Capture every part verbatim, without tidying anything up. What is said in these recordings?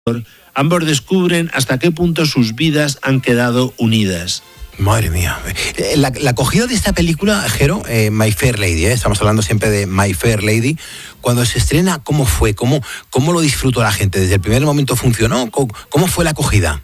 ambos descubren hasta qué punto sus vidas han quedado unidas. Madre mía. La, la acogida de esta película, Jero, eh, My Fair Lady, ¿eh? Estamos hablando siempre de My Fair Lady. Cuando se estrena, ¿cómo fue? ¿Cómo, cómo lo disfrutó la gente? ¿Desde el primer momento funcionó? ¿Cómo, cómo fue la acogida?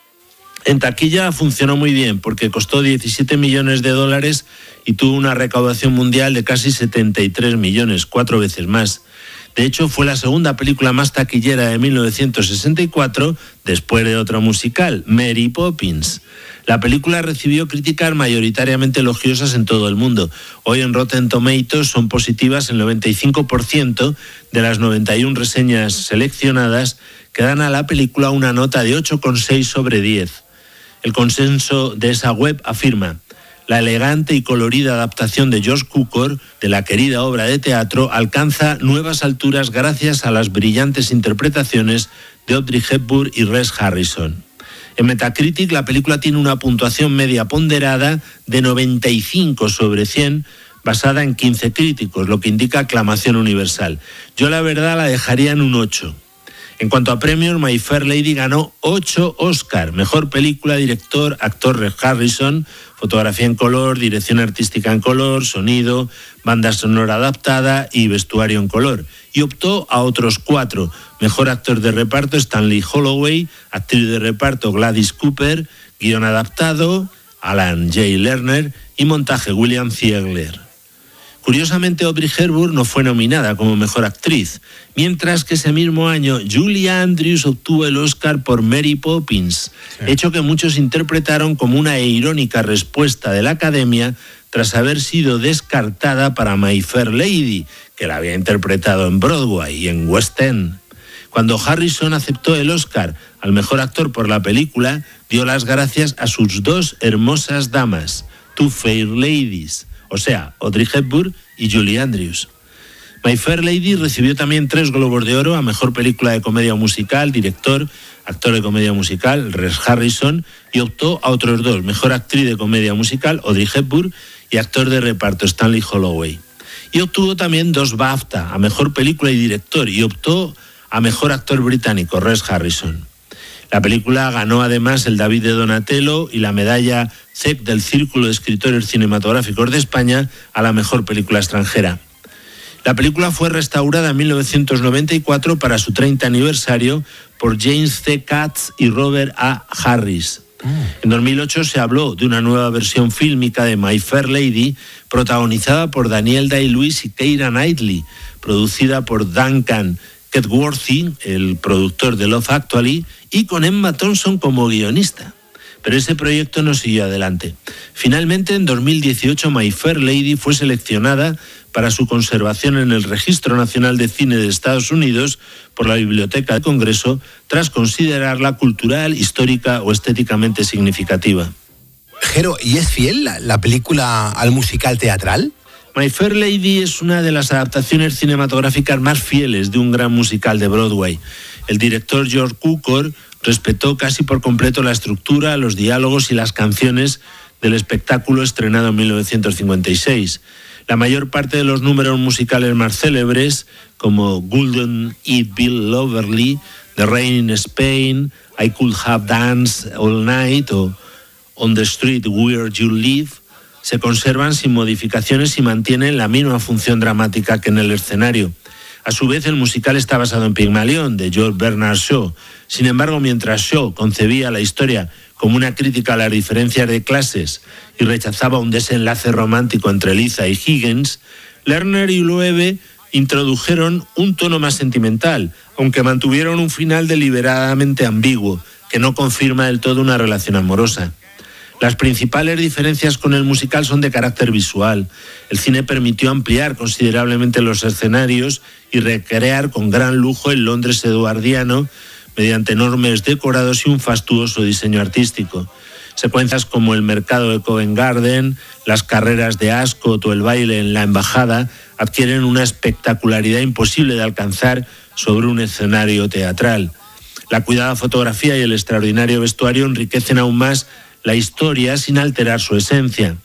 En taquilla funcionó muy bien porque costó diecisiete millones de dólares y tuvo una recaudación mundial de casi setenta y tres millones, cuatro veces más. De hecho, fue la segunda película más taquillera de mil novecientos sesenta y cuatro, después de otra musical, Mary Poppins. La película recibió críticas mayoritariamente elogiosas en todo el mundo. Hoy en Rotten Tomatoes son positivas el noventa y cinco por ciento de las noventa y una reseñas seleccionadas que dan a la película una nota de ocho coma seis sobre diez. El consenso de esa web afirma: la elegante y colorida adaptación de George Cukor de la querida obra de teatro alcanza nuevas alturas gracias a las brillantes interpretaciones de Audrey Hepburn y Rex Harrison. En Metacritic, la película tiene una puntuación media ponderada de noventa y cinco sobre cien, basada en quince críticos, lo que indica aclamación universal. Yo la verdad la dejaría en un ocho. En cuanto a premios, My Fair Lady ganó ocho Oscar. Mejor película, director, actor Rex Harrison, fotografía en color, dirección artística en color, sonido, banda sonora adaptada y vestuario en color. Y optó a otros cuatro. Mejor actor de reparto, Stanley Holloway, actriz de reparto, Gladys Cooper, guión adaptado, Alan J. Lerner y montaje, William Ziegler. Curiosamente, Audrey Hepburn no fue nominada como mejor actriz, mientras que ese mismo año Julie Andrews obtuvo el Oscar por Mary Poppins, sí. Hecho que muchos interpretaron como una irónica respuesta de la Academia tras haber sido descartada para My Fair Lady, que la había interpretado en Broadway y en West End. Cuando Harrison aceptó el Oscar al mejor actor por la película, dio las gracias a sus dos hermosas damas, Two Fair Ladies, o sea, Audrey Hepburn y Julie Andrews. My Fair Lady recibió también tres Globos de Oro a Mejor Película de Comedia Musical, Director, Actor de Comedia Musical, Rex Harrison, y optó a otros dos, Mejor Actriz de Comedia Musical, Audrey Hepburn, y Actor de Reparto, Stanley Holloway. Y obtuvo también dos BAFTA a Mejor Película y Director, y optó a Mejor Actor Británico, Rex Harrison. La película ganó además el David de Donatello y la medalla C E P del Círculo de Escritores Cinematográficos de España a la mejor película extranjera. La película fue restaurada en mil novecientos noventa y cuatro para su treinta aniversario por James C. Katz y Robert A. Harris. En dos mil ocho se habló de una nueva versión fílmica de My Fair Lady protagonizada por Daniel Day-Lewis y Keira Knightley, producida por Duncan Ketworthy, el productor de Love Actually, y con Emma Thompson como guionista. Pero ese proyecto no siguió adelante. Finalmente, en dos mil dieciocho, My Fair Lady fue seleccionada para su conservación en el Registro Nacional de Cine de Estados Unidos por la Biblioteca del Congreso, tras considerarla cultural, histórica o estéticamente significativa. Jero, ¿y es fiel la, la película al musical teatral? My Fair Lady es una de las adaptaciones cinematográficas más fieles de un gran musical de Broadway. El director George Cukor respetó casi por completo la estructura, los diálogos y las canciones del espectáculo estrenado en mil novecientos cincuenta y seis. La mayor parte de los números musicales más célebres, como Golden Eat Bill Loverly, The Rain in Spain, I Could Have Danced All Night o On the Street Where You Live, se conservan sin modificaciones y mantienen la misma función dramática que en el escenario. A su vez, el musical está basado en Pigmalión, de George Bernard Shaw. Sin embargo, mientras Shaw concebía la historia como una crítica a las diferencias de clases y rechazaba un desenlace romántico entre Liza y Higgins, Lerner y Loewe introdujeron un tono más sentimental, aunque mantuvieron un final deliberadamente ambiguo, que no confirma del todo una relación amorosa. Las principales diferencias con el musical son de carácter visual. El cine permitió ampliar considerablemente los escenarios y recrear con gran lujo el Londres eduardiano mediante enormes decorados y un fastuoso diseño artístico. Secuencias como el mercado de Covent Garden, las carreras de Ascot o el baile en la embajada adquieren una espectacularidad imposible de alcanzar sobre un escenario teatral. La cuidada fotografía y el extraordinario vestuario enriquecen aún más la historia sin alterar su esencia.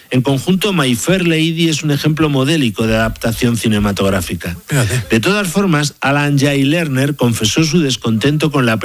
En conjunto, My Fair Lady es un ejemplo modélico de adaptación cinematográfica. Fíjate. De todas formas, Alan Jay Lerner confesó su descontento con la